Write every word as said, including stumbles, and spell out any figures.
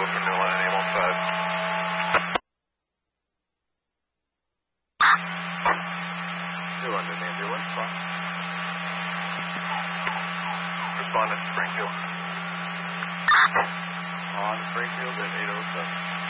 from New Line eight one five. New London ambulance, fine. Respondent to Springfield. On Springfield at eight oh seven.